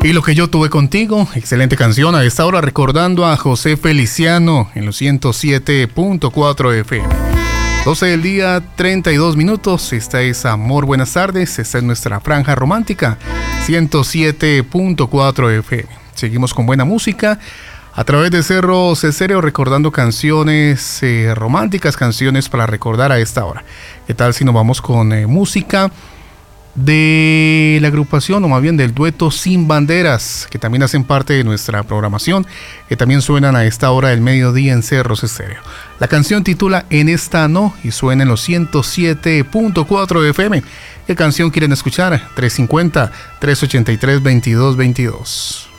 Y lo que yo tuve contigo, excelente canción. A esta hora recordando a José Feliciano en los 107.4 FM. 12 del día, 32 minutos. Esta es Amor, buenas tardes. Esta es nuestra franja romántica, 107.4 FM. Seguimos con buena música a través de Cerro Ceséreo, recordando canciones románticas, canciones para recordar a esta hora. ¿Qué tal si nos vamos con música de la agrupación, o más bien del dueto Sin Banderas, que también hacen parte de nuestra programación, que también suenan a esta hora del mediodía en Cerro Ceséreo? La canción titula En esta no y suena en los 107.4 FM. ¿Qué canción quieren escuchar? 350-383-2222.